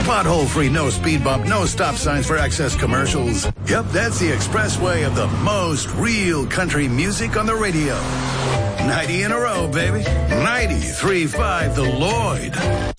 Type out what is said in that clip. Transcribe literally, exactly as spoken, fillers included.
pothole-free, no speed bump, no stop signs for excess commercials. Yep, that's the expressway of the most real country music on the radio. ninety in a row, baby. ninety-three point five The Lloyd.